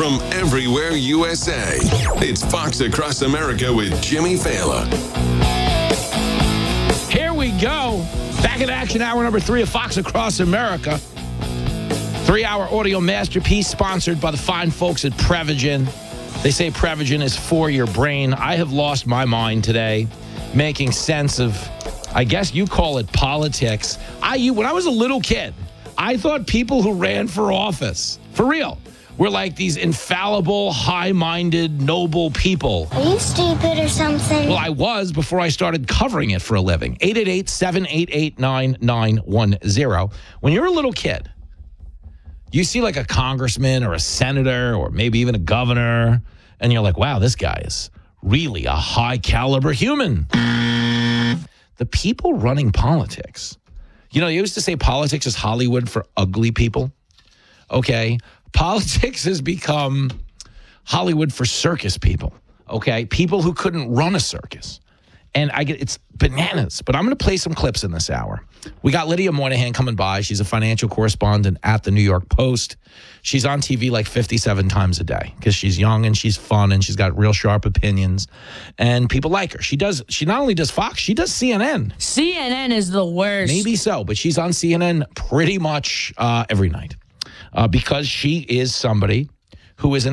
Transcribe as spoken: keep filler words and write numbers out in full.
from everywhere U S A. It's Fox Across America with Jimmy Fallon. Here we go. Back in action, hour number three of Fox Across America. Three-hour audio masterpiece sponsored by the fine folks at Prevagen. They say Prevagen is for your brain. I have lost my mind today making sense of, I guess you call it politics. I, you, when I was a little kid, I thought people who ran for office, for real, were like these infallible, high-minded, noble people. Are you stupid or something? Well, I was before I started covering it for a living. eight eight eight, seven eight eight, nine nine one zero. When you're a little kid, you see like a congressman or a senator or maybe even a governor, and you're like, wow, this guy is really a high-caliber human. The people running politics, you know, you used to say politics is Hollywood for ugly people. Okay. Politics has become Hollywood for circus people, okay? People who couldn't run a circus. And I get it's bananas, but I'm going to play some clips in this hour. We got Lydia Moynihan coming by. She's a financial correspondent at the New York Post. She's on T V like fifty-seven times a day because she's young and she's fun and she's got real sharp opinions and people like her. She does. She not only does Fox, she does C N N. C N N is the worst. Maybe so, but she's on C N N pretty much uh, every night. Uh, because she is somebody who is an